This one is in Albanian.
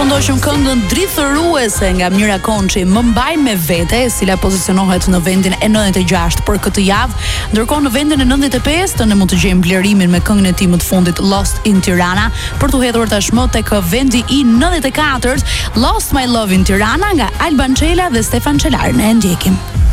përfundoshëm këngën drithëruese nga Mira Konçi, Më mbaj me vete, e cila pozicionohet në vendin e 96 për këtë javë. Ndërkohë në vendin e 95 ne mund të gjejmë vlerimin me këngën e tij më të fundit Lost in Tirana, për të hedhur tashmë tek vendi i 94, Lost My Love in Tirana nga Alban Çela dhe Stefan Çelar. Ne ndjekim.